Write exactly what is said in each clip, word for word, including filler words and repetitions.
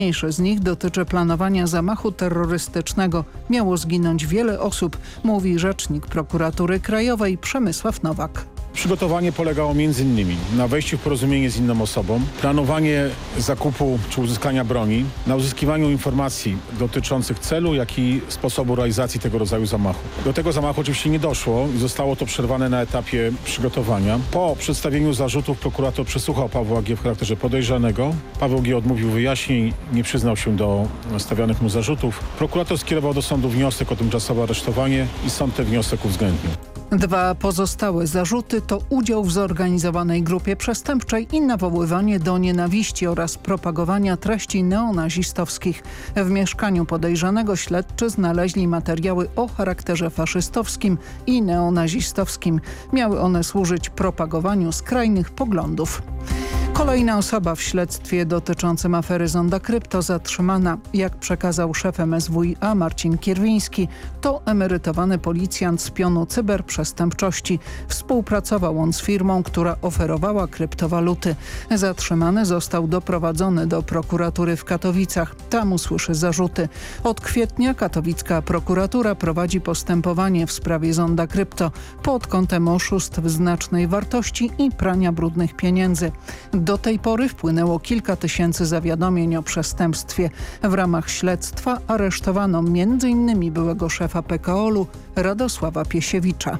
Najważniejsze z nich dotyczy planowania zamachu terrorystycznego. Miało zginąć wiele osób, mówi rzecznik prokuratury krajowej Przemysław Nowak. Przygotowanie polegało między innymi na wejściu w porozumienie z inną osobą, planowanie zakupu czy uzyskania broni, na uzyskiwaniu informacji dotyczących celu, jak i sposobu realizacji tego rodzaju zamachu. Do tego zamachu oczywiście nie doszło i zostało to przerwane na etapie przygotowania. Po przedstawieniu zarzutów prokurator przesłuchał Pawła G. w charakterze podejrzanego. Paweł G. odmówił wyjaśnień, nie przyznał się do stawianych mu zarzutów. Prokurator skierował do sądu wniosek o tymczasowe aresztowanie i sąd ten wniosek uwzględnił. Dwa pozostałe zarzuty to udział w zorganizowanej grupie przestępczej i nawoływanie do nienawiści oraz propagowania treści neonazistowskich. W mieszkaniu podejrzanego śledczy znaleźli materiały o charakterze faszystowskim i neonazistowskim. Miały one służyć propagowaniu skrajnych poglądów. Kolejna osoba w śledztwie dotyczącym afery Zonda Krypto zatrzymana. Jak przekazał szef M S W i A Marcin Kierwiński, to emerytowany policjant z pionu cyberprzestępczości. Współpracował on z firmą, która oferowała kryptowaluty. Zatrzymany został doprowadzony do prokuratury w Katowicach. Tam usłyszy zarzuty. Od kwietnia katowicka prokuratura prowadzi postępowanie w sprawie Zonda Krypto pod kątem oszustw znacznej wartości i prania brudnych pieniędzy. Do tej pory wpłynęło kilka tysięcy zawiadomień o przestępstwie. W ramach śledztwa aresztowano między innymi byłego szefa P K O L u Radosława Piesiewicza.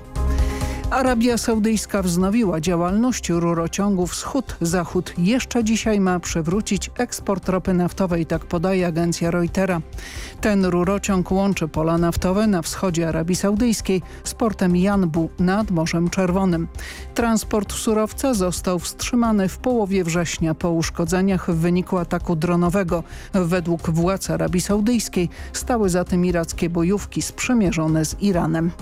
Arabia Saudyjska wznowiła działalność rurociągu wschód-zachód. Jeszcze dzisiaj ma przywrócić eksport ropy naftowej, tak podaje agencja Reutera. Ten rurociąg łączy pola naftowe na wschodzie Arabii Saudyjskiej z portem Janbu nad Morzem Czerwonym. Transport surowca został wstrzymany w połowie września po uszkodzeniach w wyniku ataku dronowego. Według władz Arabii Saudyjskiej stały za tym irackie bojówki sprzymierzone z Iranem.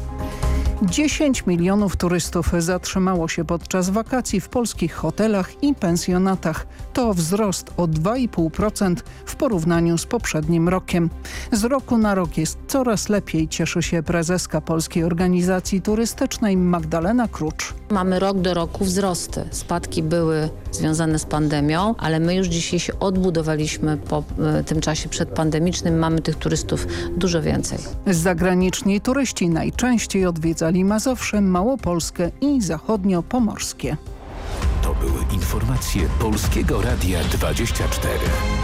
dziesięć milionów turystów zatrzymało się podczas wakacji w polskich hotelach i pensjonatach. To wzrost o dwa i pół procent w porównaniu z poprzednim rokiem. Z roku na rok jest coraz lepiej, cieszy się prezeska Polskiej Organizacji Turystycznej Magdalena Krucz. Mamy rok do roku wzrosty. Spadki były związane z pandemią, ale my już dzisiaj się odbudowaliśmy po y, tym czasie przedpandemicznym. Mamy tych turystów dużo więcej. Zagraniczni turyści najczęściej odwiedzali Mazowsze, Małopolskę i zachodniopomorskie. To były informacje Polskiego Radia dwadzieścia cztery.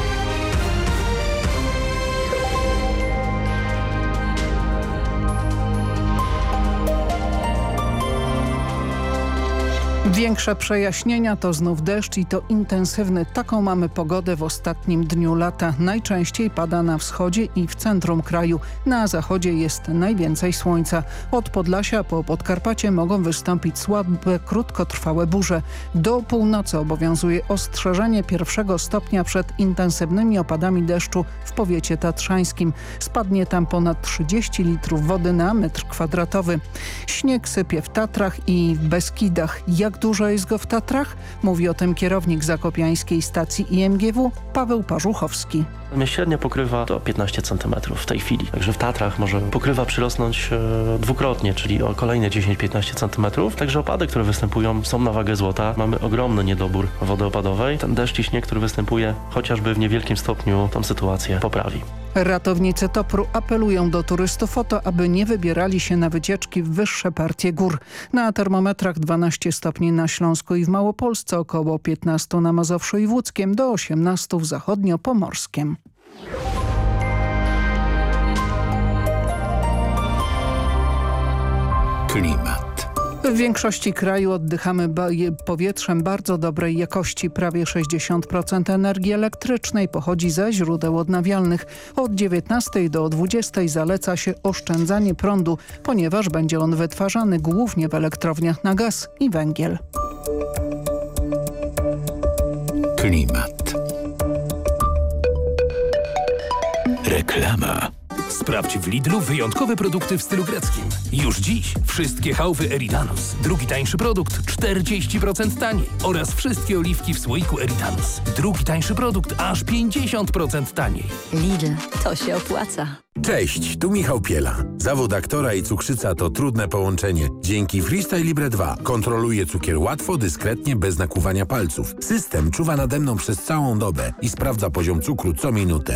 Większe przejaśnienia to znów deszcz i to intensywny. Taką mamy pogodę w ostatnim dniu lata. Najczęściej pada na wschodzie i w centrum kraju. Na zachodzie jest najwięcej słońca. Od Podlasia po Podkarpacie mogą wystąpić słabe, krótkotrwałe burze. Do północy obowiązuje ostrzeżenie pierwszego stopnia przed intensywnymi opadami deszczu w powiecie tatrzańskim. Spadnie tam ponad trzydzieści litrów wody na metr kwadratowy. Śnieg sypie w Tatrach i w Beskidach. Jak dużo jest go w Tatrach? Mówi o tym kierownik zakopiańskiej stacji I M G W Paweł Parzuchowski. Średnia pokrywa to piętnaście centymetrów w tej chwili. Także w Tatrach może pokrywa przyrosnąć e, dwukrotnie, czyli o kolejne dziesięć do piętnastu centymetrów. Także opady, które występują, są na wagę złota. Mamy ogromny niedobór wody opadowej. Ten deszcz i śnieg, który występuje, chociażby w niewielkim stopniu tą sytuację poprawi. Ratownicy Topru apelują do turystów o to, aby nie wybierali się na wycieczki w wyższe partie gór. Na termometrach dwanaście stopni na Śląsku i w Małopolsce, około piętnaście na Mazowszu i w Łódzkiem, do osiemnastu w zachodniopomorskiem. Klimat. W większości kraju oddychamy ba powietrzem bardzo dobrej jakości. Prawie sześćdziesiąt procent energii elektrycznej pochodzi ze źródeł odnawialnych. Od dziewiętnastej do dwudziestej zaleca się oszczędzanie prądu, ponieważ będzie on wytwarzany głównie w elektrowniach na gaz i węgiel. Klimat. Reklama. Sprawdź w Lidlu wyjątkowe produkty w stylu greckim. Już dziś wszystkie chałwy Eridanus. Drugi tańszy produkt czterdzieści procent taniej. Oraz wszystkie oliwki w słoiku Eridanus. Drugi tańszy produkt aż pięćdziesiąt procent taniej. Lidl, to się opłaca. Cześć, tu Michał Piela. Zawód aktora i cukrzyca to trudne połączenie. Dzięki Freestyle Libre dwa kontroluję cukier łatwo, dyskretnie, bez nakłuwania palców. System czuwa nade mną przez całą dobę i sprawdza poziom cukru co minutę.